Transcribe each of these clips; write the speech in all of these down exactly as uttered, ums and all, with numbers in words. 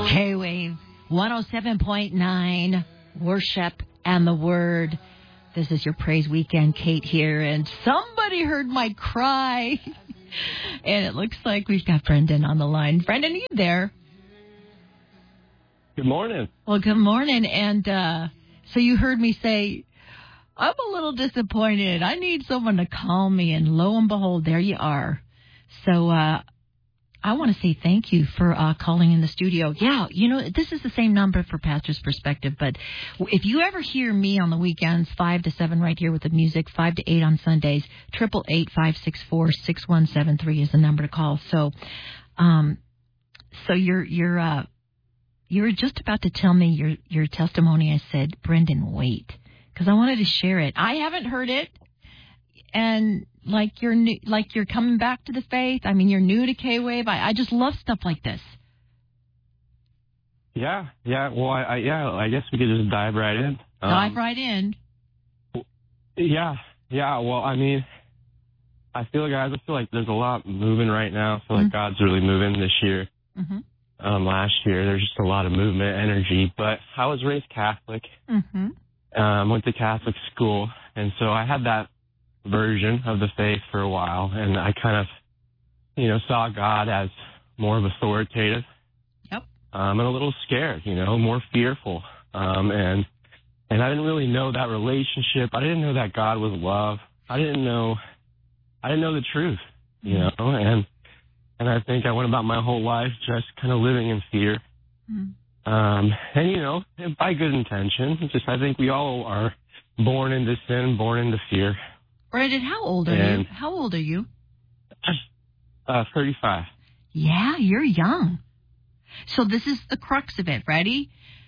K-Wave, one oh seven point nine, Worship and the Word. This is your Praise Weekend, Kate here, and somebody heard my cry. And it looks like we've got Brendan on the line. Brendan, are you there? Good morning. Well, good morning. And uh, so you heard me say, I'm a little disappointed. I need someone to call me. And lo and behold, there you are. So uh, I want to say thank you for uh, calling in the studio. Yeah, you know, this is the same number for Pastor's Perspective. But if you ever hear me on the weekends, five to seven right here with the music, five to eight on Sundays, triple eight five six four six one seven three is the number to call. So, um, so you're you're uh, you were just about to tell me your your testimony. I said, Brendan, wait, because I wanted to share it. I haven't heard it, and like you're new, like you're coming back to the faith. I mean, you're new to K-Wave. I, I just love stuff like this. Yeah, yeah. Well, I, I yeah. I guess we could just dive right in. Um, Dive right in. Yeah, yeah. Well, I mean, I feel, guys, I feel like there's a lot moving right now. I feel like mm-hmm. God's really moving this year. Mm-hmm. Um, last year, there's just a lot of movement, energy. But I was raised Catholic. Mm-hmm. Um, went to Catholic school, and so I had that version of the faith for a while, and I kind of, you know, saw God as more of authoritative. Yep. Um, and a little scared, you know, more fearful. Um, and and I didn't really know that relationship. I didn't know that God was love. I didn't know, I didn't know the truth, you know, and and I think I went about my whole life just kind of living in fear. Mm-hmm. Um, and, you know, by good intention, just I think we all are born into sin, born into fear. Brendan, how old are and, you? How old are you? Uh, thirty-five. Yeah, you're young. So this is the crux of it. Ready?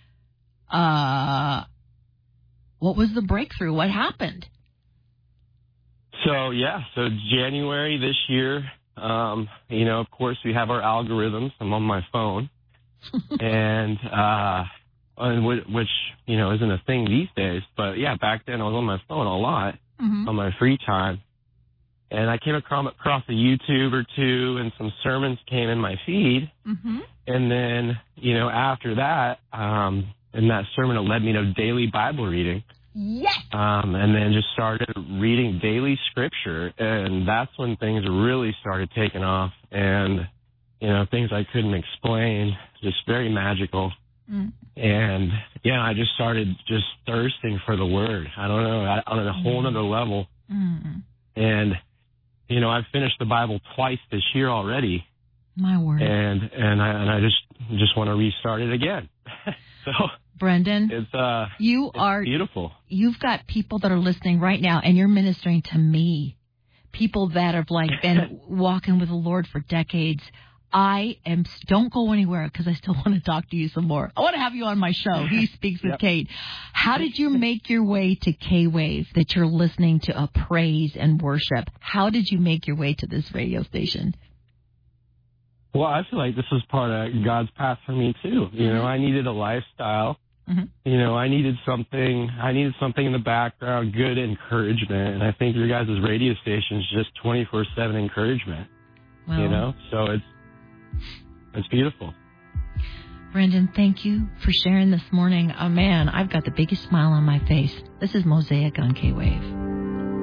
Uh, what was the breakthrough? What happened? So, yeah, so January this year, um, you know, of course, we have our algorithms. I'm on my phone. and, uh, and which, which, you know, isn't a thing these days. But, yeah, back then I was on my phone a lot. Mm-hmm. On my free time, and I came across, across a YouTube or two, and some sermons came in my feed, mm-hmm. and then, you know, after that, um, in that sermon, it led me to daily Bible reading. Yes. Um, and then just started reading daily scripture, and that's when things really started taking off, and, you know, things I couldn't explain, just very magical. Mm. And, yeah, I just started just thirsting for the word. I don't know, I, on a whole nother level. Mm. And, you know, I've finished the Bible twice this year already. My word. And and I and I just just want to restart it again. So, Brendan, it's uh, you it's are beautiful. You've got people that are listening right now, and you're ministering to me. People that have like been walking with the Lord for decades. I am, don't go anywhere because I still want to talk to you some more. I want to have you on my show. He Speaks with yep. Kate. How did you make your way to K-Wave that you're listening to a praise and worship? How did you make your way to this radio station? Well, I feel like this was part of God's path for me too. You know, I needed a lifestyle. Mm-hmm. You know, I needed something, I needed something in the background, good encouragement. And I think your guys' radio station is just twenty-four seven encouragement. Well, you know, so it's, It's beautiful. Brendan, thank you for sharing this morning. Oh, man, I've got the biggest smile on my face. This is Mosaic on K-Wave.